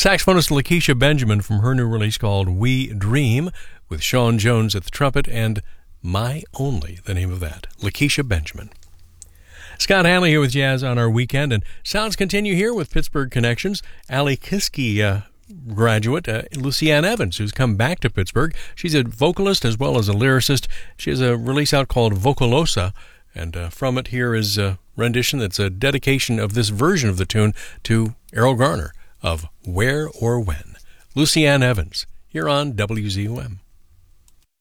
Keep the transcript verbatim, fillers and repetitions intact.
Saxophonist Lakeisha Benjamin from her new release called We Dream, with Sean Jones at the trumpet, and My Only, the name of that. Lakeisha Benjamin. Scott Hanley here with Jazz on our weekend, and sounds continue here with Pittsburgh Connections. Ali Kiski uh, graduate, uh, Lucianne Evans, who's come back to Pittsburgh. She's a vocalist as well as a lyricist. She has a release out called Vocalosa, and uh, from it here is a rendition that's a dedication of this version of the tune to Errol Garner of Where or When. Lucianne Evans, here on W Z O M.